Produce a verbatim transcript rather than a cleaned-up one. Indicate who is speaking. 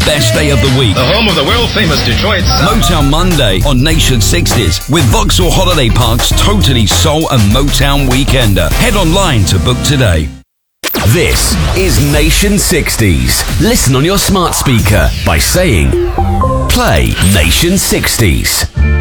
Speaker 1: best day of the week.
Speaker 2: The home of the world-famous Detroit sound.
Speaker 1: Motown Monday on Nation sixties with Vauxhall Holiday Park's totally soul and Motown weekender. Head online to book today.
Speaker 3: This is Nation sixties. Listen on your smart speaker by saying, play Nation sixties.